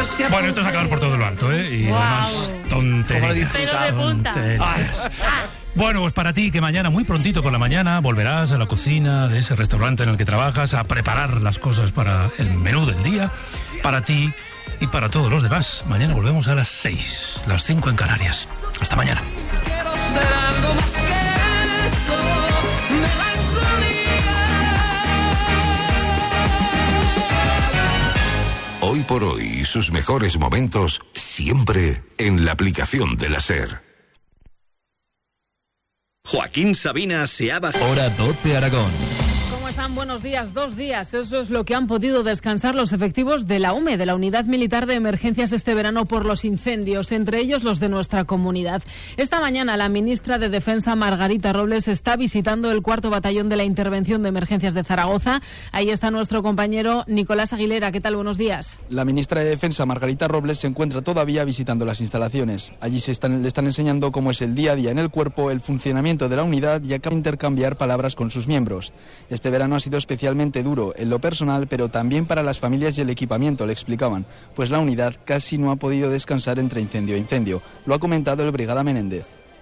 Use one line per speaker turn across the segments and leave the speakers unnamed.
Bueno, esto es acabar por todo lo alto, ¿eh? Y además, tonterías.
Pelos de punta.
Bueno, pues para ti, que mañana, muy prontito por la mañana, volverás a la cocina de ese restaurante en el que trabajas a preparar las cosas para el menú del día, para ti y para todos los demás. Mañana volvemos a las 6, las 5 en Canarias. Hasta mañana.
Hoy por hoy, sus mejores momentos siempre en la aplicación de la SER.
Joaquín Sabina se ha bajado.
Hora 12 Aragón.
¿Cómo están? Buenos días. 2 días. Eso es lo que han podido descansar los efectivos de la UME, de la Unidad Militar de Emergencias, este verano por los incendios, entre ellos los de nuestra comunidad. Esta mañana la ministra de Defensa, Margarita Robles, está visitando el 4º Batallón de la Intervención de Emergencias de Zaragoza. Ahí está nuestro compañero Nicolás Aguilera. ¿Qué tal? Buenos días.
La ministra de Defensa, Margarita Robles, se encuentra todavía visitando las instalaciones. Allí le están enseñando cómo es el día a día en el cuerpo, el funcionamiento de la unidad y acaba de intercambiar palabras con sus miembros. Este verano ha sido especialmente duro en lo personal, pero también para las familias y el equipamiento, le explicaban, pues la unidad casi no ha podido descansar entre incendio e incendio. Lo ha comentado el brigada Menéndez.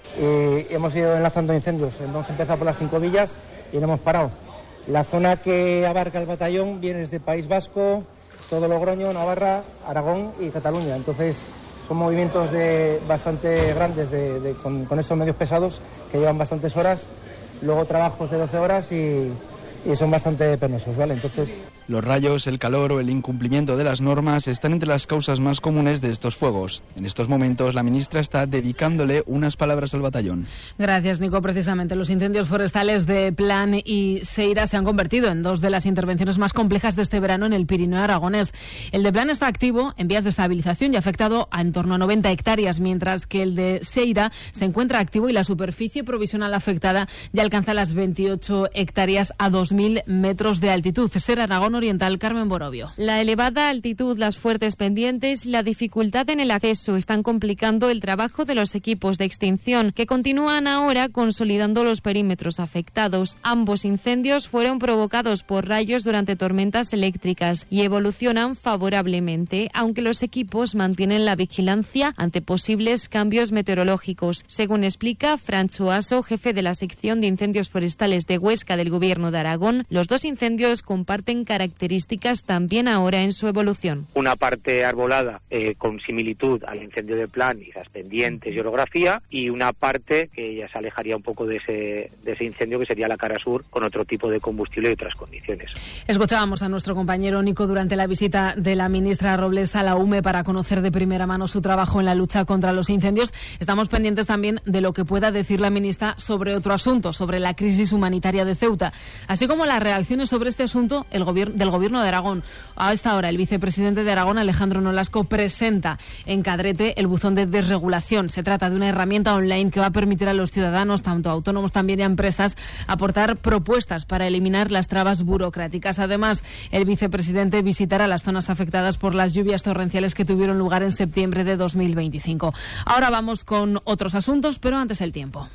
Hemos ido enlazando incendios, hemos empezado por las 5 villas y no hemos parado. La zona que abarca el batallón viene desde País Vasco, todo Logroño, Navarra, Aragón y Cataluña. Entonces son movimientos bastante grandes con esos medios pesados que llevan bastantes horas, luego trabajos de 12 horas y son bastante penosos, ¿vale? Entonces,
los rayos, el calor o el incumplimiento de las normas están entre las causas más comunes de estos fuegos. En estos momentos, la ministra está dedicándole unas palabras al batallón.
Gracias, Nico. Precisamente los incendios forestales de Plan y Seira se han convertido en 2 de las intervenciones más complejas de este verano en el Pirineo aragonés. El de Plan está activo en vías de estabilización y ha afectado a en torno a 90 hectáreas, mientras que el de Seira se encuentra activo y la superficie provisional afectada ya alcanza las 28 hectáreas a 2.000 metros de altitud. SER Aragón Oriental, Carmen Borovio.
La elevada altitud, las fuertes pendientes y la dificultad en el acceso están complicando el trabajo de los equipos de extinción, que continúan ahora consolidando los perímetros afectados. Ambos incendios fueron provocados por rayos durante tormentas eléctricas y evolucionan favorablemente, aunque los equipos mantienen la vigilancia ante posibles cambios meteorológicos. Según explica Francho Aso, jefe de la sección de incendios forestales de Huesca del Gobierno de Aragón, los 2 incendios comparten características también ahora en su evolución.
Una parte arbolada con similitud al incendio de Plan y las pendientes y orografía, y una parte que ya se alejaría un poco de ese incendio, que sería la cara sur, con otro tipo de combustible y otras condiciones.
Escuchábamos a nuestro compañero Nico durante la visita de la ministra Robles a la UME para conocer de primera mano su trabajo en la lucha contra los incendios. Estamos pendientes también de lo que pueda decir la ministra sobre otro asunto, sobre la crisis humanitaria de Ceuta, así como las reacciones sobre este asunto del Gobierno de Aragón. A esta hora, el vicepresidente de Aragón, Alejandro Nolasco, presenta en Cadrete el buzón de desregulación. Se trata de una herramienta online que va a permitir a los ciudadanos, tanto autónomos también y a empresas, aportar propuestas para eliminar las trabas burocráticas. Además, el vicepresidente visitará las zonas afectadas por las lluvias torrenciales que tuvieron lugar en septiembre de 2025. Ahora vamos con otros asuntos, pero antes el tiempo.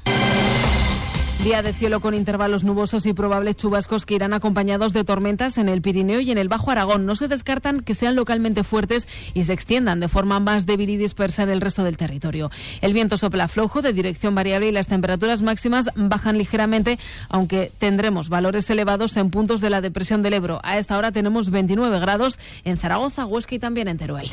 Día de cielo con intervalos nubosos y probables chubascos que irán acompañados de tormentas en el Pirineo y en el Bajo Aragón. No se descartan que sean localmente fuertes y se extiendan de forma más débil y dispersa en el resto del territorio. El viento sopla flojo, de dirección variable, y las temperaturas máximas bajan ligeramente, aunque tendremos valores elevados en puntos de la depresión del Ebro. A esta hora tenemos 29 grados en Zaragoza, Huesca y también en Teruel.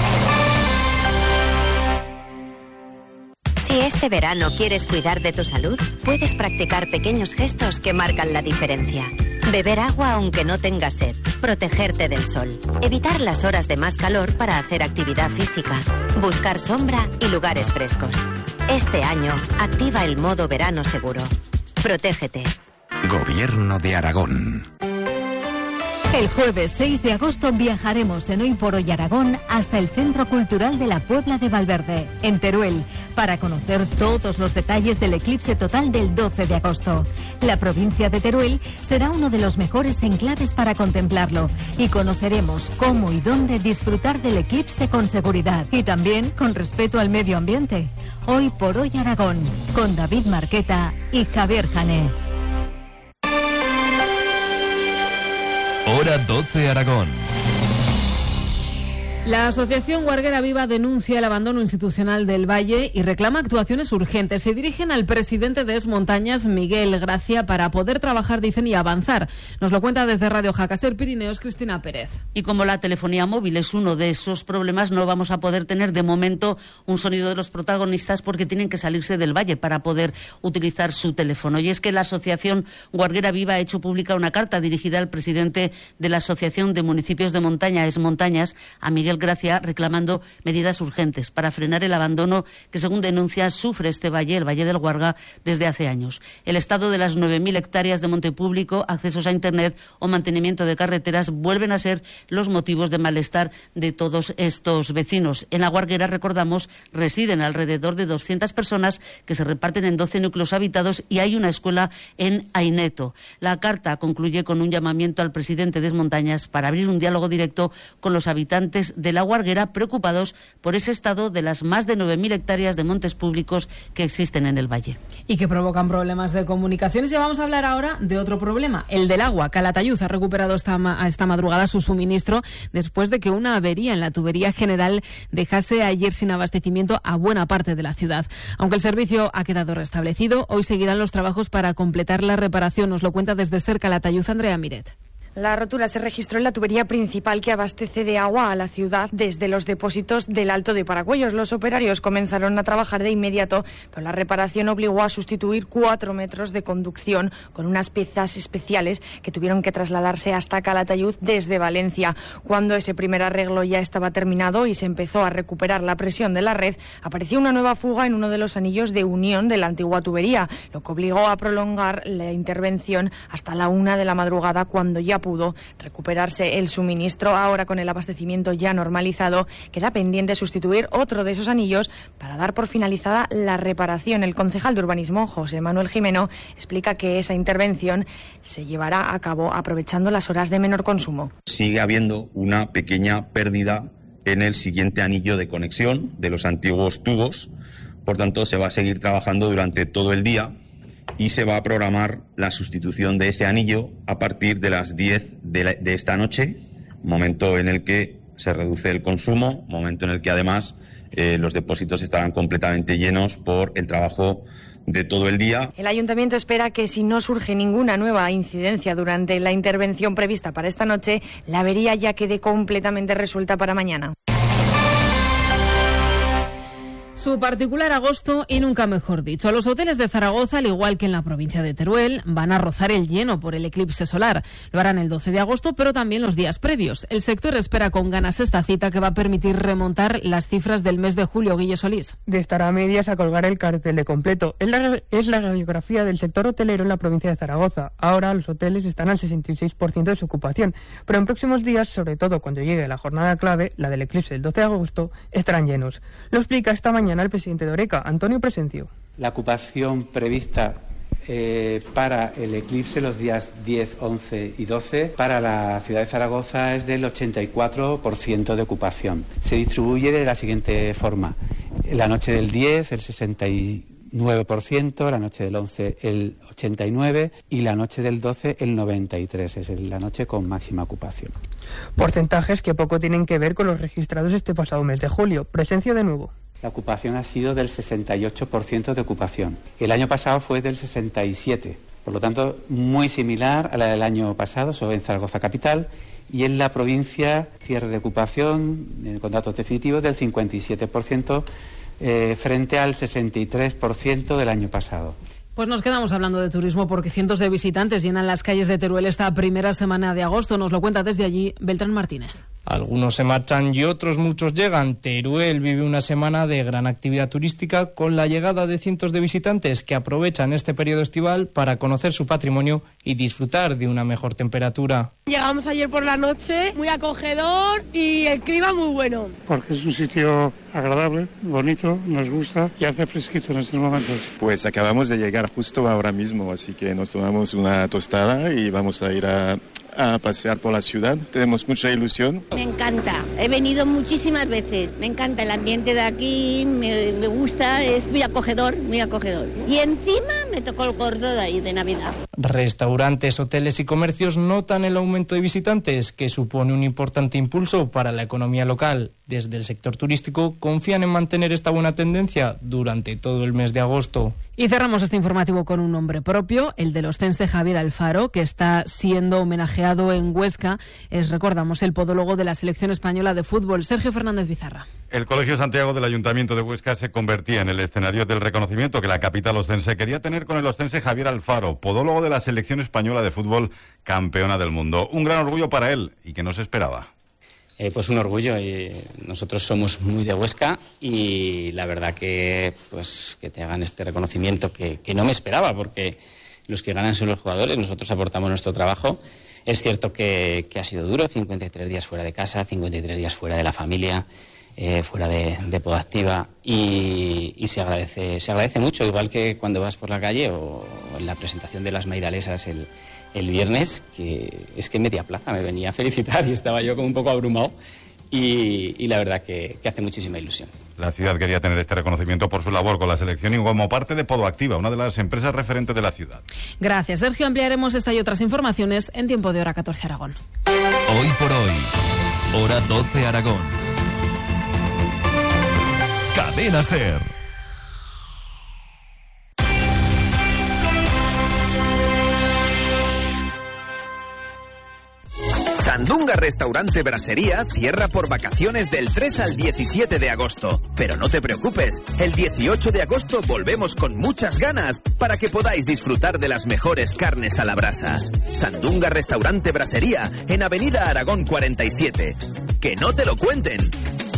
Si este verano quieres cuidar de tu salud, puedes practicar pequeños gestos que marcan la diferencia. Beber agua aunque no tengas sed, protegerte del sol, evitar las horas de más calor para hacer actividad física, buscar sombra y lugares frescos. Este año, activa el modo verano seguro. Protégete.
Gobierno de Aragón.
El jueves 6 de agosto viajaremos en Hoy por Hoy Aragón hasta el Centro Cultural de la Puebla de Valverde, en Teruel, para conocer todos los detalles del eclipse total del 12 de agosto. La provincia de Teruel será uno de los mejores enclaves para contemplarlo y conoceremos cómo y dónde disfrutar del eclipse con seguridad y también con respeto al medio ambiente. Hoy por Hoy Aragón, con David Marqueta y Javier Jané.
Hora 12 Aragón.
La Asociación Guarguera Viva denuncia el abandono institucional del Valle y reclama actuaciones urgentes. Se dirigen al presidente de Es Montañas, Miguel Gracia, para poder trabajar, dicen, y avanzar. Nos lo cuenta desde Radio Jacaser Pirineos, Cristina Pérez.
Y como la telefonía móvil es uno de esos problemas, no vamos a poder tener de momento un sonido de los protagonistas porque tienen que salirse del Valle para poder utilizar su teléfono. Y es que la Asociación Guarguera Viva ha hecho pública una carta dirigida al presidente de la Asociación de Municipios de Montaña, Es Montañas, a Miguel Gracia, reclamando medidas urgentes para frenar el abandono que, según denuncia, sufre este valle, el Valle del Guarga, desde hace años. El estado de las 9.000 hectáreas de monte público, accesos a Internet o mantenimiento de carreteras vuelven a ser los motivos de malestar de todos estos vecinos. En la Guarguera, recordamos, residen alrededor de 200 personas que se reparten en 12 núcleos habitados y hay una escuela en Aineto. La carta concluye con un llamamiento al presidente de Es Montañas para abrir un diálogo directo con los habitantes de la Guarguera, preocupados por ese estado de las más de 9.000 hectáreas de montes públicos que existen en el valle.
Y que provocan problemas de comunicaciones. Y vamos a hablar ahora de otro problema, el del agua. Calatayud ha recuperado esta madrugada su suministro después de que una avería en la tubería general dejase ayer sin abastecimiento a buena parte de la ciudad. Aunque el servicio ha quedado restablecido, hoy seguirán los trabajos para completar la reparación. Nos lo cuenta desde SER Calatayud Andrea Miret.
La rotura se registró en la tubería principal que abastece de agua a la ciudad desde los depósitos del Alto de Paracuellos. Los operarios comenzaron a trabajar de inmediato, pero la reparación obligó a sustituir 4 metros de conducción con unas piezas especiales que tuvieron que trasladarse hasta Calatayud desde Valencia. Cuando ese primer arreglo ya estaba terminado y se empezó a recuperar la presión de la red, apareció una nueva fuga en uno de los anillos de unión de la antigua tubería, lo que obligó a prolongar la intervención hasta la 1 de la madrugada, cuando ya pudo recuperarse el suministro. Ahora, con el abastecimiento ya normalizado, queda pendiente sustituir otro de esos anillos para dar por finalizada la reparación. El concejal de urbanismo, José Manuel Jimeno, explica que esa intervención se llevará a cabo aprovechando las horas de menor consumo.
Sigue habiendo una pequeña pérdida en el siguiente anillo de conexión de los antiguos tubos, por tanto se va a seguir trabajando durante todo el día y se va a programar la sustitución de ese anillo a partir de las 10 de esta noche, momento en el que se reduce el consumo, momento en el que además los depósitos estarán completamente llenos por el trabajo de todo el día.
El ayuntamiento espera que, si no surge ninguna nueva incidencia durante la intervención prevista para esta noche, la avería ya quede completamente resuelta para mañana.
Su particular agosto y nunca mejor dicho. Los hoteles de Zaragoza, al igual que en la provincia de Teruel, van a rozar el lleno por el eclipse solar. Lo harán el 12 de agosto, pero también los días previos. El sector espera con ganas esta cita, que va a permitir remontar las cifras del mes de julio. Guille Solís.
De estar a medias a colgar el cartel de completo. Es la radiografía del sector hotelero en la provincia de Zaragoza. Ahora los hoteles están al 66% de su ocupación, pero en próximos días, sobre todo cuando llegue la jornada clave, la del eclipse del 12 de agosto, estarán llenos. Lo explica esta mañana el presidente de Oreca, Antonio Presencio.
La ocupación prevista para el eclipse los días 10, 11 y 12 para la ciudad de Zaragoza es del 84% de ocupación. Se distribuye de la siguiente forma: la noche del 10 el 69%, la noche del 11 el 89% y la noche del 12 el 93%. Es la noche con máxima ocupación.
Porcentajes que poco tienen que ver con los registrados este pasado mes de julio. Presencio de nuevo.
La ocupación ha sido del 68% de ocupación. El año pasado fue del 67%. Por lo tanto, muy similar a la del año pasado, sobre en Zaragoza capital. Y en la provincia, cierre de ocupación con datos definitivos del 57%, frente al 63% del año pasado.
Pues nos quedamos hablando de turismo, porque cientos de visitantes llenan las calles de Teruel esta primera semana de agosto. Nos lo cuenta desde allí Beltrán Martínez.
Algunos se marchan y otros muchos llegan. Teruel vive una semana de gran actividad turística, con la llegada de cientos de visitantes que aprovechan este periodo estival para conocer su patrimonio y disfrutar de una mejor temperatura.
Llegamos ayer por la noche, muy acogedor y el clima muy bueno.
Porque es un sitio agradable, bonito, nos gusta y hace fresquito en estos momentos.
Pues acabamos de llegar justo ahora mismo, así que nos tomamos una tostada y vamos a ir a pasear por la ciudad. Tenemos mucha ilusión.
Me encanta, he venido muchísimas veces, me encanta el ambiente de aquí, me gusta, es muy acogedor, muy acogedor. Y encima me tocó el gordo de ahí de Navidad.
Restaurantes, hoteles y comercios notan el aumento de visitantes, que supone un importante impulso para la economía local. Desde el sector turístico confían en mantener esta buena tendencia durante todo el mes de agosto.
Y cerramos este informativo con un nombre propio, el del ostense Javier Alfaro, que está siendo homenajeado en Huesca. Es, recordamos, el podólogo de la selección española de fútbol. Sergio Fernández Bizarra.
El Colegio Santiago del Ayuntamiento de Huesca se convertía en el escenario del reconocimiento que la capital ostense quería tener con el ostense Javier Alfaro, podólogo de la selección española de fútbol, campeona del mundo. Un gran orgullo para él y que no se esperaba.
Pues un orgullo. Nosotros somos muy de Huesca y la verdad que te hagan este reconocimiento que no me esperaba, porque los que ganan son los jugadores, nosotros aportamos nuestro trabajo. Es cierto que ha sido duro, 53 días fuera de casa, 53 días fuera de la familia, fuera de Podactiva, y se agradece mucho, igual que cuando vas por la calle o en la presentación de las Mairalesas el viernes, que es que media plaza me venía a felicitar y estaba yo como un poco abrumado, y la verdad que hace muchísima ilusión.
La ciudad quería tener este reconocimiento por su labor con la selección y como parte de Podoactiva, una de las empresas referentes de la ciudad.
Gracias, Sergio. Ampliaremos esta y otras informaciones en tiempo de Hora 14 Aragón.
Hoy por hoy, Hora 12 Aragón. Cadena SER.
Sandunga Restaurante Brasería cierra por vacaciones del 3 al 17 de agosto. Pero no te preocupes, el 18 de agosto volvemos con muchas ganas para que podáis disfrutar de las mejores carnes a la brasa. Sandunga Restaurante Brasería en Avenida Aragón 47. ¡Que no te lo cuenten!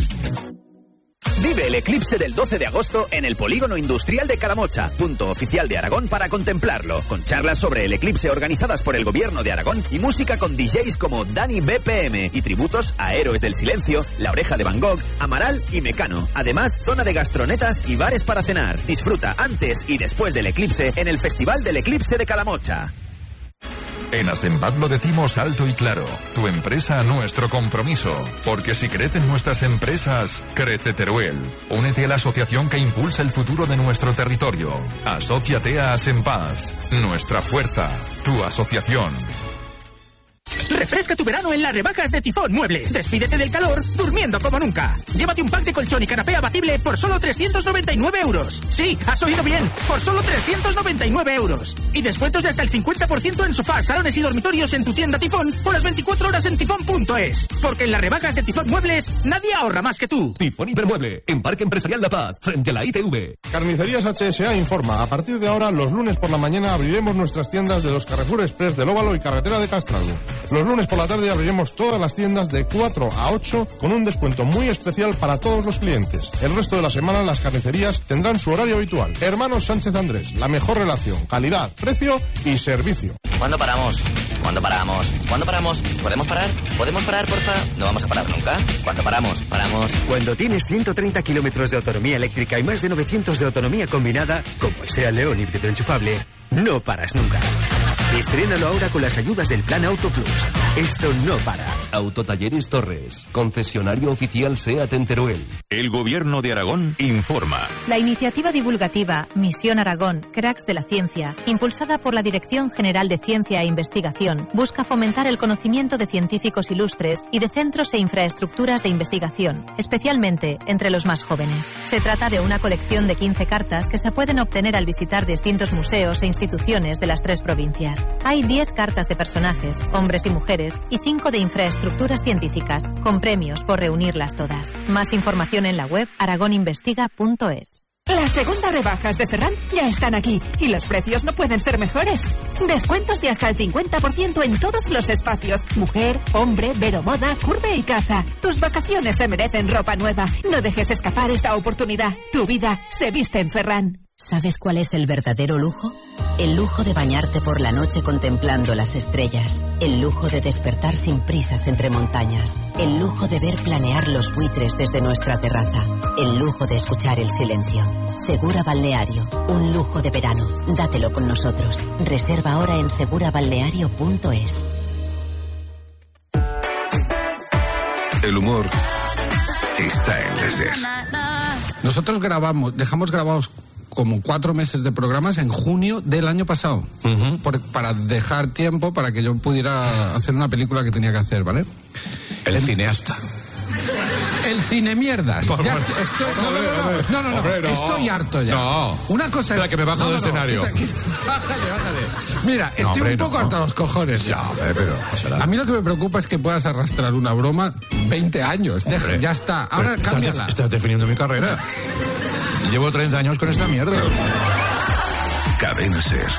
Vive el eclipse del 12 de agosto en el Polígono Industrial de Calamocha, punto oficial de Aragón para contemplarlo, con charlas sobre el eclipse organizadas por el Gobierno de Aragón y música con DJs como Dani BPM y tributos a Héroes del Silencio, La Oreja de Van Gogh, Amaral y Mecano. Además, zona de gastronetas y bares para cenar. Disfruta antes y después del eclipse en el Festival del Eclipse de Calamocha.
En Asembat lo decimos alto y claro. Tu empresa, nuestro compromiso. Porque si crecen nuestras empresas, crece Teruel. Únete a la asociación que impulsa el futuro de nuestro territorio. Asóciate a Asembat. Nuestra fuerza. Tu asociación.
Refresca tu verano en las rebajas de Tifón Muebles. Despídete del calor durmiendo como nunca. Llévate un pack de colchón y canapé abatible por solo 399 euros. Sí, has oído bien, por solo 399 euros. Y descuentos de hasta el 50% en sofás, salones y dormitorios en tu tienda Tifón o las 24 horas en tifón.es. Porque en las rebajas de Tifón Muebles nadie ahorra más que tú.
Tifón Hipermueble, en Parque Empresarial La Paz, frente a la ITV.
Carnicerías HSA informa. A partir de ahora, los lunes por la mañana abriremos nuestras tiendas de los Carrefour Express del Óvalo y Carretera de Castralgo. Los lunes por la tarde abriremos todas las tiendas de 4 a 8 con un descuento muy especial para todos los clientes. El resto de la semana las carnicerías tendrán su horario habitual. Hermanos Sánchez Andrés, la mejor relación, calidad, precio y servicio.
¿Cuándo paramos? ¿Cuándo paramos? ¿Cuándo paramos? ¿Podemos parar? ¿Podemos parar, porfa? No vamos a parar nunca. ¿Cuándo paramos? Paramos.
Cuando tienes 130 kilómetros de autonomía eléctrica y más de 900 de autonomía combinada, como el SEAT León híbrido enchufable, no paras nunca. Estrénalo ahora con las ayudas del Plan Auto Plus. Esto no para.
Autotalleres Torres, concesionario oficial SEAT en Teruel.
El Gobierno de Aragón informa.
La iniciativa divulgativa Misión Aragón, Cracks de la Ciencia, impulsada por la Dirección General de Ciencia e Investigación, busca fomentar el conocimiento de científicos ilustres y de centros e infraestructuras de investigación, especialmente entre los más jóvenes. Se trata de una colección de 15 cartas que se pueden obtener al visitar distintos museos e instituciones de las 3 provincias. Hay 10 cartas de personajes, hombres y mujeres, y 5 de infraestructuras científicas, con premios por reunirlas todas. Más información en la web aragoninvestiga.es.
Las segundas rebajas de Ferran ya están aquí y los precios no pueden ser mejores. Descuentos de hasta el 50% en todos los espacios. Mujer, hombre, Veromoda, Curve y Casa. Tus vacaciones se merecen ropa nueva. No dejes escapar esta oportunidad. Tu vida se viste en Ferran.
¿Sabes cuál es el verdadero lujo? El lujo de bañarte por la noche contemplando las estrellas. El lujo de despertar sin prisas entre montañas. El lujo de ver planear los buitres desde nuestra terraza. El lujo de escuchar el silencio. Segura Balneario. Un lujo de verano. Dátelo con nosotros. Reserva ahora en segurabalneario.es.
El humor está en la SER.
Nosotros dejamos grabados
como 4 meses de programas en junio del año pasado. Para dejar tiempo para que yo pudiera hacer una película que tenía que hacer, ¿vale?
El cineasta.
El cine mierdas. Ya estoy, no. Estoy harto ya.
No.
Una cosa es
que me bajo del escenario.
Bájate. Mira, estoy un poco hasta los cojones.
Ya, hombre, pero
a mí lo que me preocupa es que puedas arrastrar una broma 20 años. Ya está. Ahora cámbiala.
Estás definiendo mi carrera. Llevo 30 años con esta mierda.
Cadena SER.